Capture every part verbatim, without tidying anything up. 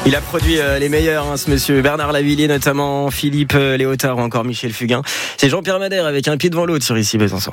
Il a produit euh, les meilleurs, hein, ce monsieur Bernard Lavilliers, notamment Philippe euh, Léotard ou encore Michel Fugain. C'est Jean-Pierre Madère avec un pied devant l'autre sur Ici Besançon.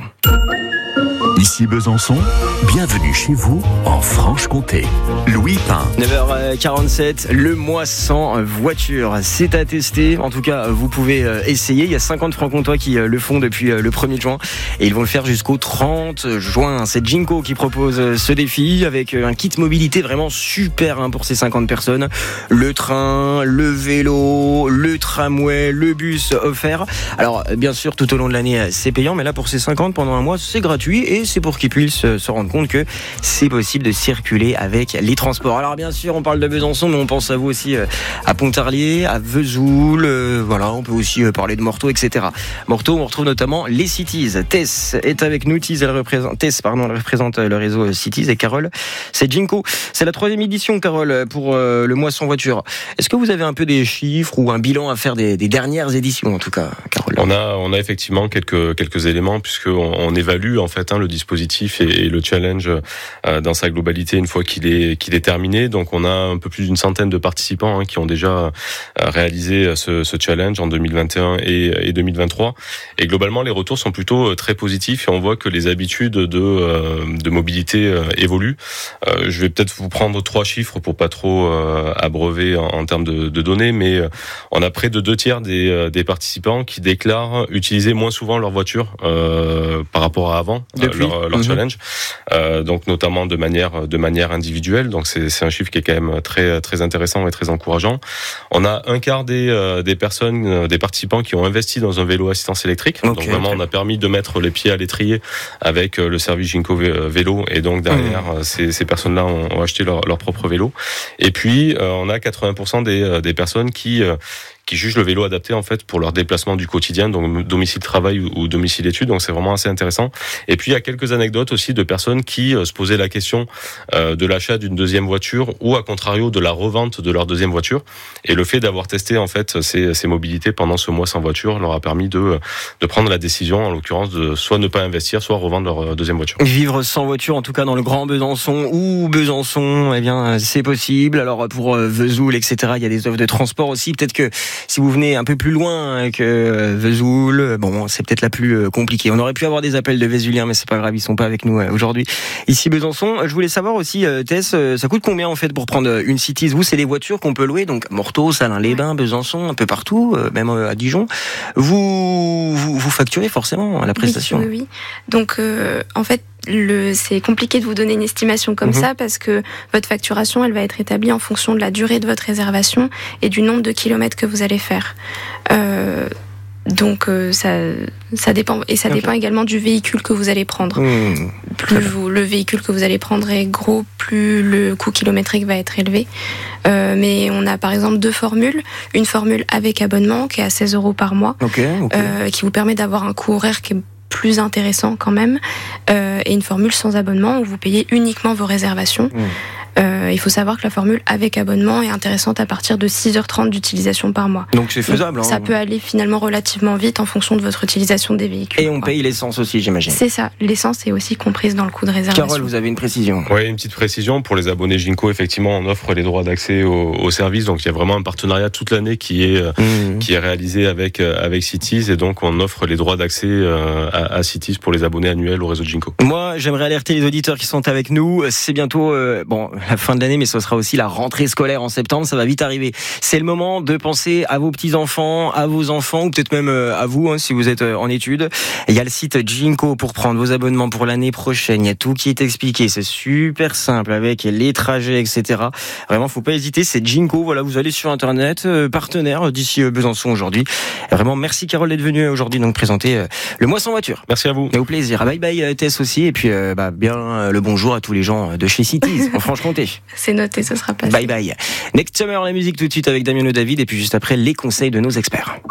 Ici Besançon, bienvenue chez vous en Franche-Comté. Louis Pain. neuf heures quarante-sept, le mois sans voiture, c'est à tester. En tout cas, vous pouvez essayer. Il y a cinquante francs-comtois qui le font depuis le premier juin et ils vont le faire jusqu'au trente juin. C'est Ginko qui propose ce défi avec un kit mobilité vraiment super hein, pour ces cinquante personnes. Le train, le vélo, le tramway, le bus offert. Alors, bien sûr, tout au long de l'année, c'est payant, mais là, pour ces cinquante, pendant un mois, c'est gratuit et c'est pour qu'ils puissent se rendre compte que c'est possible de circuler avec les transports. Alors bien sûr, on parle de Besançon, mais on pense à vous aussi à Pontarlier, à Vesoul, euh, voilà, on peut aussi parler de Morteau, et cetera. Morteau, on retrouve notamment les Cities. Tess est avec nous, Tess, elle représente, Tess, pardon, elle représente le réseau Cities et Carole, c'est Ginko. C'est la troisième édition, Carole, pour euh, le mois sans voiture. Est-ce que vous avez un peu des chiffres ou un bilan à faire des, des dernières éditions, en tout cas, Carole? On a, on a effectivement quelques, quelques éléments, puisqu'on on évalue en fait hein, le dispositif et, et le challenge euh, dans sa globalité une fois qu'il est qu'il est terminé. Donc on a un peu plus d'une centaine de participants hein, qui ont déjà euh, réalisé ce, ce challenge en deux mille vingt et un et, et deux mille vingt-trois. Et globalement les retours sont plutôt très positifs et on voit que les habitudes de euh, de mobilité euh, évoluent. Euh, je vais peut-être vous prendre trois chiffres pour pas trop euh, abreuver en, en termes de, de données, mais euh, on a près de deux tiers des, euh, des participants qui déclarent utiliser moins souvent leur voiture euh, par rapport à avant. Depuis. Leur, leur mmh. challenge, euh, donc notamment de manière de manière individuelle. Donc c'est c'est un chiffre qui est quand même très très intéressant et très encourageant. On a un quart des euh, des personnes, euh, des participants qui ont investi dans un vélo assistance électrique. Okay, donc vraiment, okay. on a permis de mettre les pieds à l'étrier avec euh, le service Ginko Vélo et donc derrière mmh. ces ces personnes-là ont, ont acheté leur leur propre vélo. Et puis euh, on a quatre-vingts pour cent des euh, des personnes qui euh, qui jugent le vélo adapté en fait pour leur déplacement du quotidien, donc domicile travail ou, ou domicile études. Donc c'est vraiment assez intéressant. Et puis il y a quelques anecdotes aussi de personnes qui euh, se posaient la question euh, de l'achat d'une deuxième voiture ou à contrario de la revente de leur deuxième voiture. Et le fait d'avoir testé en fait ces, ces mobilités pendant ce mois sans voiture leur a permis de de prendre la décision, en l'occurrence de soit ne pas investir, soit revendre leur deuxième voiture. Vivre sans voiture, en tout cas dans le Grand Besançon ou Besançon, eh bien c'est possible. Alors pour Vesoul, et cetera, il y a des offres de transport aussi. Peut-être que si vous venez un peu plus loin que Vesoul, bon, c'est peut-être la plus compliquée. On aurait pu avoir des appels de Vésuliens, mais c'est pas grave, ils sont pas avec nous aujourd'hui. Ici Besançon, je voulais savoir aussi, Tess, ça coûte combien en fait pour prendre une Cities? Vous, c'est les voitures qu'on peut louer, donc Morteau, Salins-les-Bains, Besançon, un peu partout, même à Dijon. Vous, vous, vous facturez forcément la prestation? Oui, oui, oui. Donc, euh, en fait, Le, c'est compliqué de vous donner une estimation comme mmh. ça parce que votre facturation elle va être établie en fonction de la durée de votre réservation et du nombre de kilomètres que vous allez faire. Euh, donc euh, ça, ça dépend et ça okay. dépend également du véhicule que vous allez prendre. Mmh. Plus vous, le véhicule que vous allez prendre est gros, plus le coût kilométrique va être élevé. Euh, mais on a par exemple deux formules, une formule avec abonnement qui est à seize euros par mois, okay, okay. Euh, qui vous permet d'avoir un coût horaire qui est plus intéressant quand même, euh, et une formule sans abonnement où vous payez uniquement vos réservations. Mmh. Euh, il faut savoir que la formule avec abonnement est intéressante à partir de six heures trente d'utilisation par mois. Donc c'est faisable. Donc, hein. Ça peut aller finalement relativement vite en fonction de votre utilisation des véhicules. Et on paye l'essence aussi, j'imagine. C'est ça, l'essence est aussi comprise dans le coût de réservation. Carole, vous avez une précision? Oui, une petite précision. Pour les abonnés Ginko, effectivement, on offre les droits d'accès au, au service. Donc il y a vraiment un partenariat toute l'année qui est, mmh. qui est réalisé avec, avec Cities. Et donc on offre les droits d'accès à, à Cities pour les abonnés annuels au réseau Ginko. Moi, j'aimerais alerter les auditeurs qui sont avec nous. C'est bientôt euh, bon, la fin de l'année, mais ce sera aussi la rentrée scolaire en septembre, ça va vite arriver. C'est le moment de penser à vos petits-enfants, à vos enfants, ou peut-être même à vous, hein, si vous êtes en études. Il y a le site Ginko pour prendre vos abonnements pour l'année prochaine. Il y a tout qui est expliqué. C'est super simple avec les trajets, et cetera. Vraiment, faut pas hésiter. C'est Ginko. Voilà, vous allez sur Internet, euh, partenaire d'ici Besançon aujourd'hui. Vraiment, merci Carole d'être venue aujourd'hui donc présenter euh, le mois sans voiture. Merci à vous. Et au plaisir. Bye bye Tess aussi. Et puis, euh, bah, bien euh, le bonjour à tous les gens de chez Cities en Franche-Comté. C'est noté, ce sera passé. Bye bye. Next Summer, la musique tout de suite avec Damien Le David et puis juste après les conseils de nos experts.